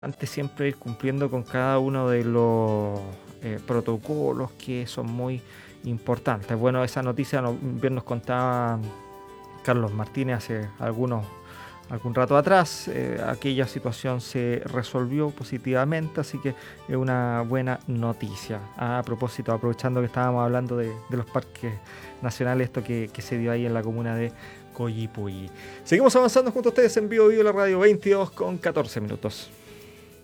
Antes siempre ir cumpliendo con cada uno de los protocolos que son muy importantes. Bueno, esa noticia bien nos contaba Carlos Martínez hace algún rato atrás. Aquella situación se resolvió positivamente, así que es una buena noticia. A propósito, aprovechando que estábamos hablando de los parques nacionales, esto que se dio ahí en la comuna de Coyipulli. Seguimos avanzando junto a ustedes en Vivo Vivo la radio 22 con 14 minutos.